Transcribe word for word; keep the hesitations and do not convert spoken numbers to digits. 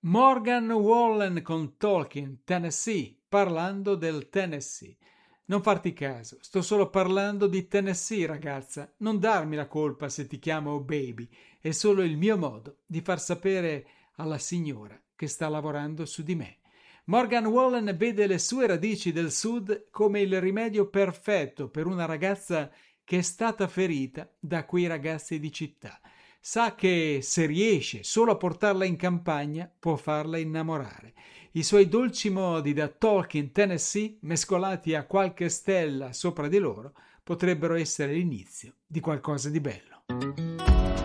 Morgan Wallen con Tolkien, Tennessee, parlando del Tennessee. Non farti caso, sto solo parlando di Tennessee, ragazza. Non darmi la colpa se ti chiamo baby. È solo il mio modo di far sapere alla signora che sta lavorando su di me. Morgan Wallen vede le sue radici del sud come il rimedio perfetto per una ragazza che è stata ferita da quei ragazzi di città. Sa che se riesce solo a portarla in campagna può farla innamorare. I suoi dolci modi da Tolkien, Tennessee, mescolati a qualche stella sopra di loro, potrebbero essere l'inizio di qualcosa di bello.